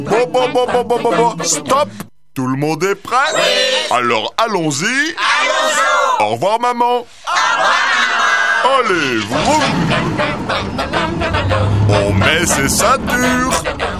Bon, stop! Tout le monde est prêt? Oui. Alors allons-y. Allons-y. Au revoir maman. Au revoir. Allez, vroom. On met ses ceintures.